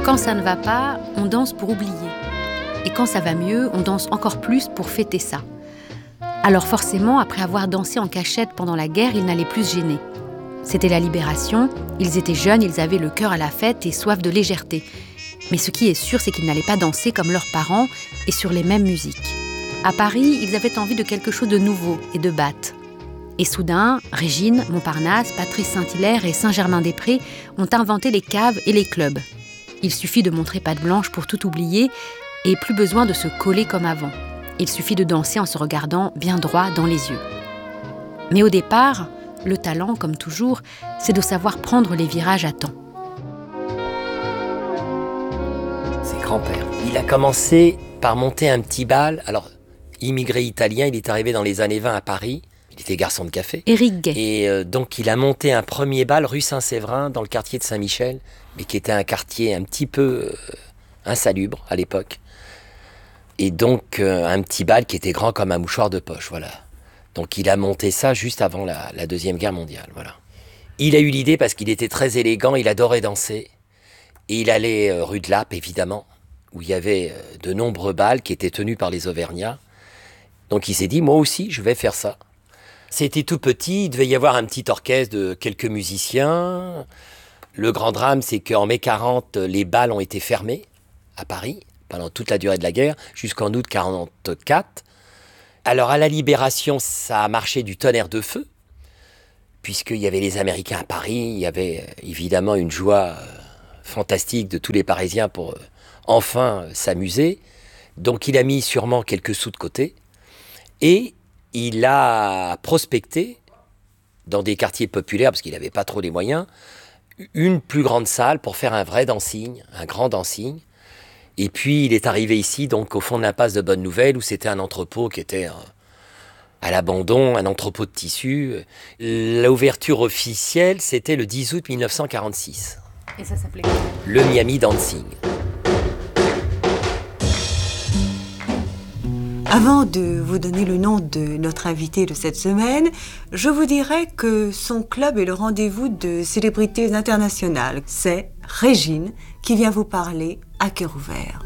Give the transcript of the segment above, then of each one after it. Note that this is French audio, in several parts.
Quand ça ne va pas, on danse pour oublier. Et quand ça va mieux, on danse encore plus pour fêter ça. Alors forcément, après avoir dansé en cachette pendant la guerre, ils n'allaient plus se gêner. C'était la libération, ils étaient jeunes, ils avaient le cœur à la fête et soif de légèreté. Mais ce qui est sûr, c'est qu'ils n'allaient pas danser comme leurs parents et sur les mêmes musiques. À Paris, ils avaient envie de quelque chose de nouveau et de batte. Et soudain, Régine, Montparnasse, Patrice Saint-Hilaire et Saint-Germain-des-Prés ont inventé les caves et les clubs. Il suffit de montrer patte blanche pour tout oublier et plus besoin de se coller comme avant. Il suffit de danser en se regardant bien droit dans les yeux. Mais au départ, le talent, comme toujours, c'est de savoir prendre les virages à temps. C'est grand-père. Il a commencé par monter un petit bal. Alors, immigré italien, il est arrivé dans les années 20 à Paris. Il était garçon de café. Éric Gay. Et donc, il a monté un premier bal rue Saint-Séverin, dans le quartier de Saint-Michel, mais qui était un quartier un petit peu insalubre à l'époque. Et donc, un petit bal qui était grand comme un mouchoir de poche, voilà. Donc, il a monté ça juste avant la Deuxième Guerre mondiale, voilà. Il a eu l'idée parce qu'il était très élégant, il adorait danser. Et il allait rue de Lappe, évidemment, où il y avait de nombreux bals qui étaient tenus par les Auvergnats. Donc, il s'est dit, moi aussi, je vais faire ça. C'était tout petit, il devait y avoir un petit orchestre de quelques musiciens. Le grand drame, c'est qu'en mai 40, les bals ont été fermés à Paris, pendant toute la durée de la guerre, jusqu'en août 44. Alors à la Libération, ça a marché du tonnerre de feu, puisqu'il y avait les Américains à Paris, il y avait évidemment une joie fantastique de tous les Parisiens pour enfin s'amuser. Donc il a mis sûrement quelques sous de côté, et il a prospecté dans des quartiers populaires, parce qu'il n'avait pas trop les moyens, une plus grande salle pour faire un vrai dancing, un grand dancing. Et puis, il est arrivé ici, donc au fond de l'impasse de Bonne-Nouvelle, où c'était un entrepôt qui était à l'abandon, un entrepôt de tissus. L'ouverture officielle, c'était le 10 août 1946. Et ça s'appelait quoi ? Le Miami Dancing. Avant de vous donner le nom de notre invité de cette semaine, je vous dirais que son club est le rendez-vous de célébrités internationales. C'est Régine qui vient vous parler à cœur ouvert.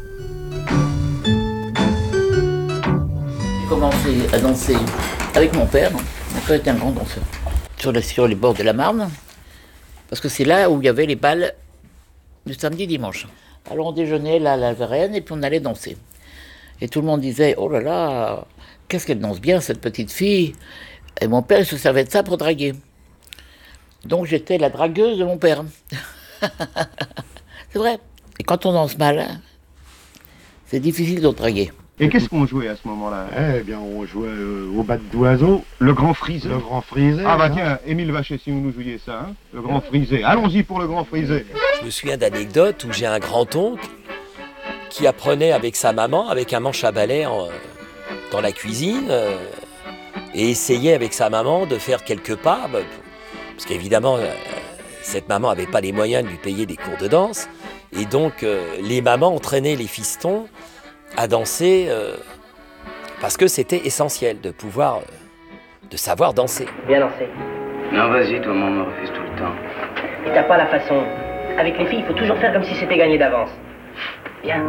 J'ai commencé à danser avec mon père. Mon père était un grand danseur. Sur les bords de la Marne, parce que c'est là où il y avait les bals du samedi dimanche. Alors on déjeunait là à la Varenne et puis on allait danser. Et tout le monde disait « Oh là là, qu'est-ce qu'elle danse bien cette petite fille !» Et mon père il se servait de ça pour draguer. Donc j'étais la dragueuse de mon père. C'est vrai. Et quand on danse mal, c'est difficile de draguer. Et qu'est-ce qu'on jouait à ce moment-là ? Eh bien, on jouait au bat d'oiseau. Le grand frisé. Le grand frisé. Ah bah tiens, Émile Vachet, si vous nous jouiez ça, hein ? Le grand frisé. Allons-y pour le grand frisé. Je me souviens d'anecdotes où j'ai un grand-oncle qui apprenait avec sa maman, avec un manche à balai dans la cuisine, et essayait avec sa maman de faire quelques pas, parce qu'évidemment, cette maman n'avait pas les moyens de lui payer des cours de danse, et donc les mamans entraînaient les fistons à danser, parce que c'était essentiel de pouvoir, de savoir danser. Bien danser. Non, vas-y, toi, maman me refuse tout le temps. Et t'as pas la façon. Avec les filles, il faut toujours faire comme si c'était gagné d'avance. Bien.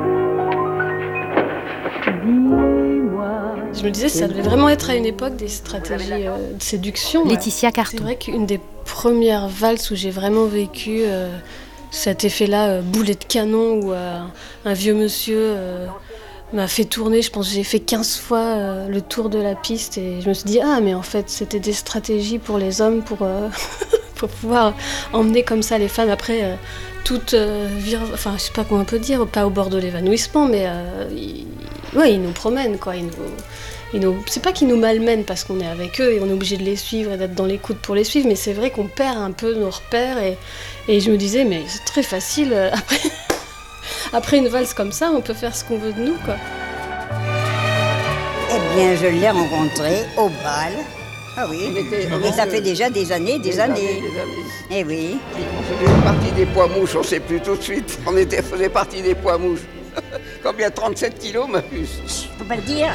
Je me disais, ça devait vraiment être à une époque des stratégies de séduction. Laetitia Carton. C'est vrai qu'une des premières valses où j'ai vraiment vécu cet effet-là, boulet de canon, où un vieux monsieur m'a fait tourner, je pense que j'ai fait 15 fois le tour de la piste, et je me suis dit, ah mais en fait c'était des stratégies pour les hommes, pour pouvoir emmener comme ça les femmes après toutes enfin je sais pas comment on peut dire, pas au bord de l'évanouissement, mais ils nous promènent quoi, c'est pas qu'ils nous malmènent parce qu'on est avec eux et on est obligé de les suivre et d'être dans les coudes pour les suivre, mais c'est vrai qu'on perd un peu nos repères, et je me disais mais c'est très facile, après une valse comme ça on peut faire ce qu'on veut de nous quoi. Eh bien je l'ai rencontré au bal. Ah oui, et ça fait déjà des années. Eh oui. On faisait partie des poids mouches, on sait plus tout de suite. On faisait partie des poids mouches. Combien? 37 kilos, ma puce? Faut pas le dire.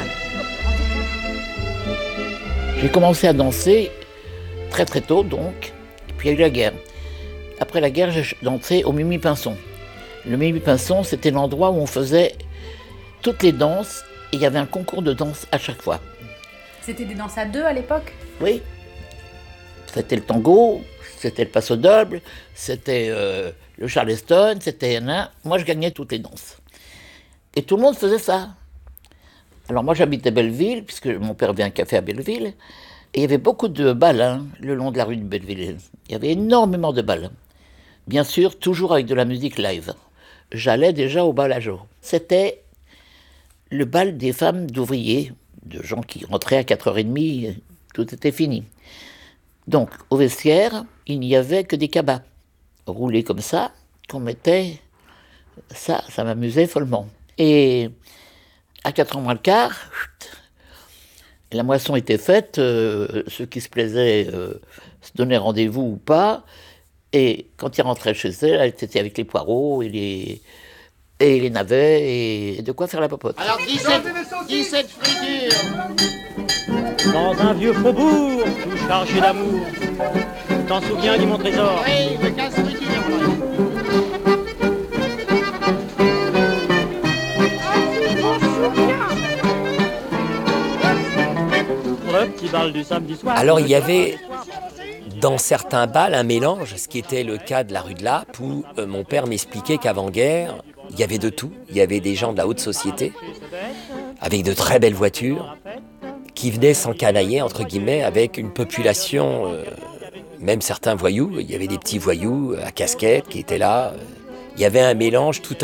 J'ai commencé à danser très très tôt donc, et puis il y a eu la guerre. Après la guerre, j'ai dansé au Mimi Pinson. Le Ménilpinçon, c'était l'endroit où on faisait toutes les danses et il y avait un concours de danse à chaque fois. C'était des danses à deux à l'époque ? Oui. C'était le tango, c'était le paso doble, c'était le charleston, c'était... Moi, je gagnais toutes les danses. Et tout le monde faisait ça. Alors moi, j'habitais Belleville, puisque mon père avait un café à Belleville, et il y avait beaucoup de bals le long de la rue de Belleville. Il y avait énormément de bals. Bien sûr, toujours avec de la musique live. J'allais déjà au bal à jour. C'était le bal des femmes d'ouvriers, de gens qui rentraient à 4h30, tout était fini. Donc, au vestiaire, il n'y avait que des cabas, roulés comme ça, qu'on mettait... Ça m'amusait follement. Et à 4h moins le quart, la moisson était faite, ceux qui se plaisaient se donnaient rendez-vous ou pas, et quand ils rentraient chez eux, c'était avec les poireaux et les navets, et de quoi faire la popote. Alors 17 fritures dans un vieux faubourg, tout chargé d'amour. Tu t'en souviens, dit mon trésor? Oui, de 15 fritures. Le petit bal du samedi soir. Alors il y avait dans certains bals un mélange, ce qui était le cas de la rue de Lappe, où mon père m'expliquait qu'avant-guerre, il y avait de tout. Il y avait des gens de la haute société, avec de très belles voitures, qui venaient s'encanailler, entre guillemets, avec une population, même certains voyous. Il y avait des petits voyous à casquette qui étaient là. Il y avait un mélange tout